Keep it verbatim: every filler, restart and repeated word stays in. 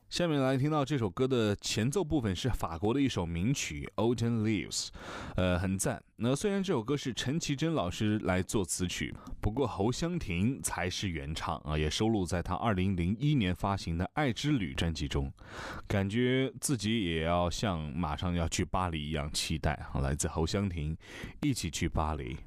下面来听到这首歌的前奏部分是法国的一首名曲 Autumn Leaves， 呃，很赞。那虽然这首歌是陈绮贞老师来做词曲，不过侯湘婷才是原唱啊，也收录在他二零零一年发行的《爱之旅》专辑中。感觉自己也要像马上要去巴黎一样期待啊，来自侯湘婷，一起去巴黎。